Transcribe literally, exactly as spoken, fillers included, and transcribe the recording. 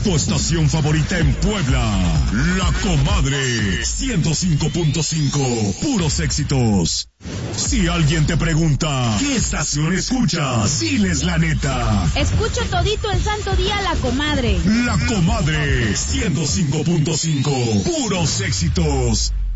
Tu estación favorita en Puebla, La Comadre, ciento cinco punto cinco, puros éxitos. Si alguien te pregunta, ¿qué estación escuchas? Diles la neta. Escucho todito el santo día La Comadre. La Comadre, ciento cinco punto cinco, puros éxitos.